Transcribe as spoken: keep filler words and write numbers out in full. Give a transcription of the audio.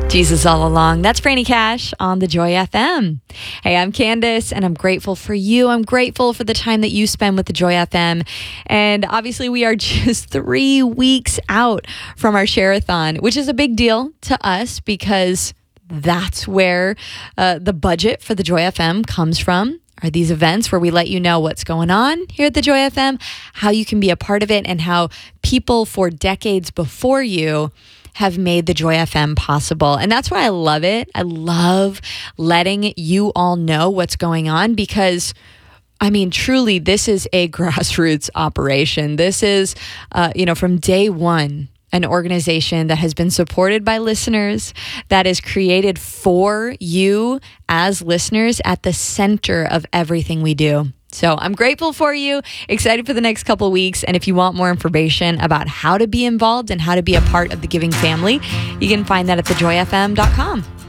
Jesus all along. That's Franny Cash on the Joy F M. Hey, I'm Candace, and I'm grateful for you. I'm grateful for the time that you spend with the Joy F M. And obviously, we are just three weeks out from our Share-a-thon, which is a big deal to us because that's where uh, the budget for the Joy F M comes from. Are these events where we let you know what's going on here at the Joy F M, how you can be a part of it, and how people for decades before you have made the Joy F M possible. And that's why I love it. I love letting you all know what's going on because, I mean, truly, this is a grassroots operation. This is, uh, you know, from day one, an organization that has been supported by listeners, that is created for you as listeners at the center of everything we do. So I'm grateful for you, excited for the next couple of weeks. And if you want more information about how to be involved and how to be a part of the giving family, you can find that at the joy f m dot com.